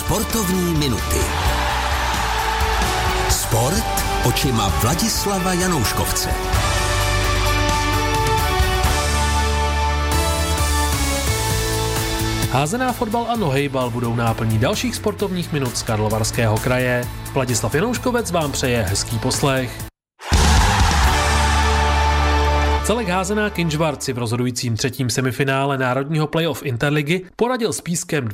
Sportovní minuty. Sport očima Vladislava Janouškovce. Házená, fotbal a nohejbal budou náplní dalších sportovních minut z Karlovarského kraje. Vladislav Janouškovec vám přeje hezký poslech. Celek Házená Kynžvart si v rozhodujícím třetím semifinále národního playoff Interligy poradil s Pískem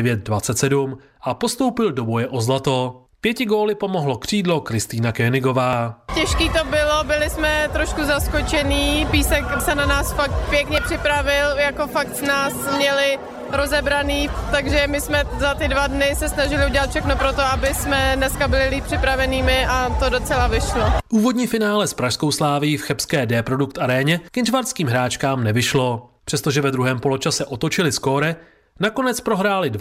29-27 a postoupil do boje o zlato. 5 góly pomohlo křídlo Kristýna Koenigová. Těžký to bylo, byli jsme trošku zaskočení, Písek se na nás fakt pěkně připravil, jako fakt s nás měli rozebraný, takže my jsme za ty 2 dny se snažili udělat všechno pro to, aby jsme dneska byli líp připravenými a to docela vyšlo. Úvodní finále s pražskou Slávií v chebské D-Produkt aréně kynžvartským hráčkám nevyšlo. Přestože ve druhém poločase otočili skóre, nakonec prohráli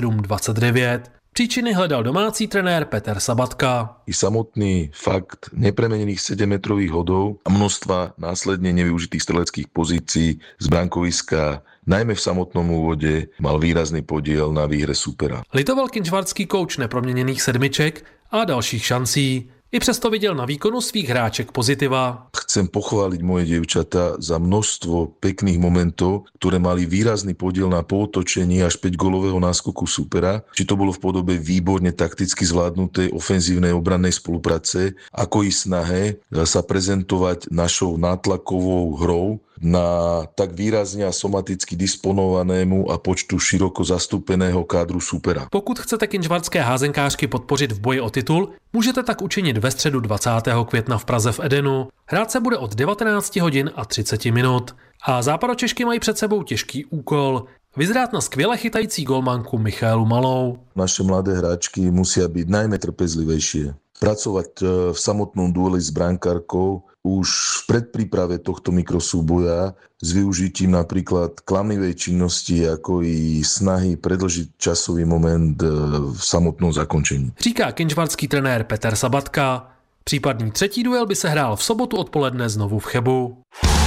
27-29. Příčiny hledal domácí trenér Peter Sabatka. I samotný fakt nepremenených 7-metrových hodov a množstva následne nevyužitých streleckých pozícií z brankoviska, najmä v samotnom úvode, mal výrazný podiel na výhre supera. Litoval kynžvartský kouč neproměněných sedmiček a dalších šancí. I přesto viděl na výkonu svých hráček pozitiva. Chcem pochváliť moje dievčatá za množstvo pekných momentov, ktoré mali výrazný podiel na pootočení až 5-gólového náskoku supera. Či to bolo v podobe výborne takticky zvládnutej ofenzívnej obrannej spolupráce, ako i snahe sa prezentovať našou nátlakovou hrou na tak výrazně a somaticky disponovanému a počtu široko zastúpeného kádru supera. Pokud chcete kynžvartské házenkářky podpořit v boji o titul, můžete tak učinit ve středu 20. května v Praze v Edenu. Hrát se bude od 19 hodin a 30 minut. A Západočešky mají před sebou těžký úkol. Vyzrát na skvěle chytající golmanku Michaelu Malou. Naše mladé hráčky musia byť najmä trpezlivejšie. Pracovať v samotnom dueli s brankárkou už v predpríprave tohto mikrosúboja s využitím napríklad klamlivej činnosti, ako i snahy predĺžiť časový moment v samotnom zakončení. Říká kynžvartský trenér Peter Sabatka. Případný třetí duel by se hrál v sobotu odpoledne znovu v Chebu.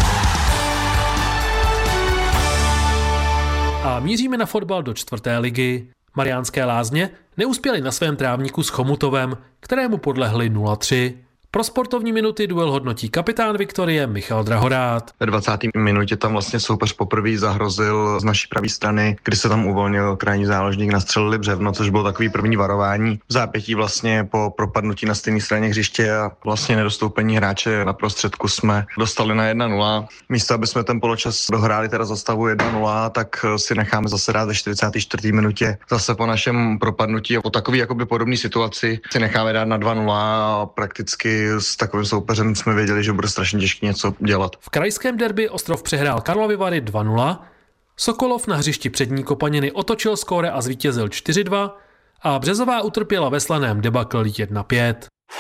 A míříme na fotbal do 4. ligy. Mariánské Lázně neuspěli na svém trávníku s Chomutovem, kterému podlehli 0-3. Pro sportovní minuty duel hodnotí kapitán Viktorie Michal Drahorát. Ve 20. minutě tam vlastně soupeř poprvé zahrozil z naší pravé strany, kdy se tam uvolnil krajní záložník, nastřelili břevno, což bylo takový první varování. V zápětí vlastně po propadnutí na stejné straně hřiště a vlastně nedostoupení hráče na prostředku jsme dostali na 1-0. Místo, aby jsme ten poločas dohráli teda za stavu 1-0, tak si necháme zase dát ve 44. minutě. Zase po našem propadnutí a po takové jakoby podobné situaci si necháme dát na 2-0 a prakticky s takovým soupeřem jsme věděli, že bude strašně těžké něco dělat. V krajském derby Ostrov přehrál Karlovy Vary 2-0, Sokolov na hřišti přední Kopaniny otočil skóre a zvítězil 4-2 a Březová utrpěla ve slaném debakl 1-5.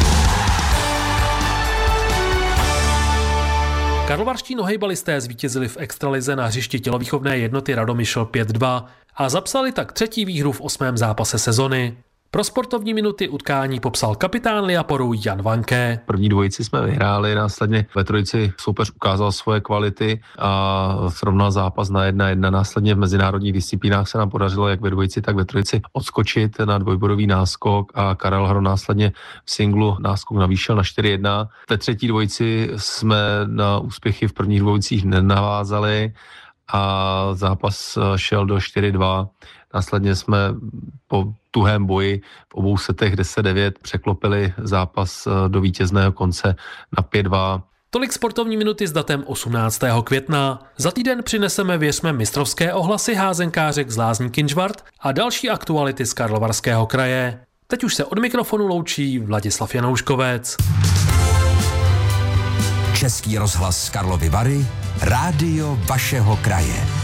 Karlovarští nohejbalisté zvítězili v extralize na hřišti tělovýchovné jednoty Radomyšl 5-2 a zapsali tak 3. výhru v 8. zápase sezony. Pro sportovní minuty utkání popsal kapitán Liaporu Jan Vanke. První dvojici jsme vyhráli, následně ve trojici soupeř ukázal svoje kvality a srovnal zápas na 1-1. Následně v mezinárodních disciplínách se nám podařilo jak ve dvojici, tak ve trojici odskočit na dvojbodový náskok a Karel Hro následně v singlu náskok navýšil na 4-1. Ve třetí dvojici jsme na úspěchy v prvních dvojicích nenavázali a zápas šel do 4-2. Následně jsme po tuhém boji v obou setech 10-9 překlopili zápas do vítězného konce na 5-2. Tolik sportovní minuty s datem 18. května. Za týden přineseme, věřme, mistrovské ohlasy házenkářek z Lázní Kynžvart a další aktuality z Karlovarského kraje. Teď už se od mikrofonu loučí Vladislav Janouškovec. Český rozhlas Karlovy Vary, rádio vašeho kraje.